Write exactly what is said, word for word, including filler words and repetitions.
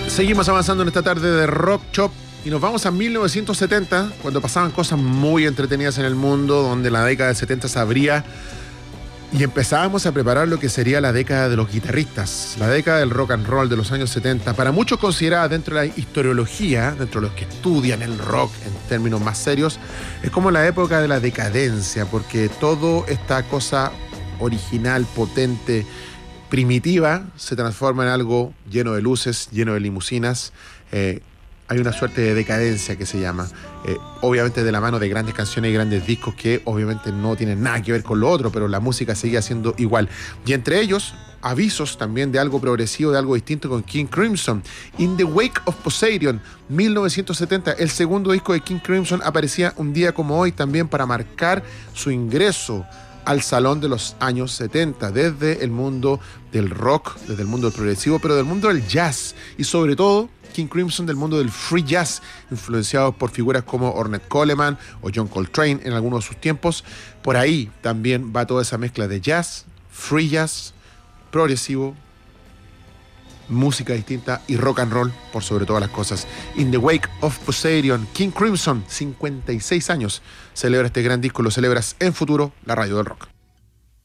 Seguimos avanzando en esta tarde de Rock Shop y nos vamos a mil novecientos setenta, cuando pasaban cosas muy entretenidas en el mundo, donde la década del setenta se abría y empezábamos a preparar lo que sería la década de los guitarristas, la década del rock and roll de los años setenta, para muchos considerada dentro de la historiología, dentro de los que estudian el rock en términos más serios, es como la época de la decadencia, porque toda esta cosa original, potente, primitiva, se transforma en algo lleno de luces, lleno de limusinas. Eh, hay una suerte de decadencia que se llama, eh, obviamente de la mano de grandes canciones y grandes discos que obviamente no tienen nada que ver con lo otro, pero la música sigue siendo igual. Y entre ellos, avisos también de algo progresivo, de algo distinto con King Crimson. In the Wake of Poseidon, mil novecientos setenta, el segundo disco de King Crimson, aparecía un día como hoy también para marcar su ingreso al salón de los años setenta, desde el mundo del rock, desde el mundo del progresivo, pero del mundo del jazz, y sobre todo King Crimson del mundo del free jazz, influenciados por figuras como Ornette Coleman o John Coltrane en algunos de sus tiempos. Por ahí también va toda esa mezcla de jazz, free jazz, progresivo, música distinta y rock and roll por sobre todas las cosas. In the Wake of Poseidon, King Crimson, cincuenta y seis años, celebra este gran disco, lo celebras en Futuro, la radio del rock.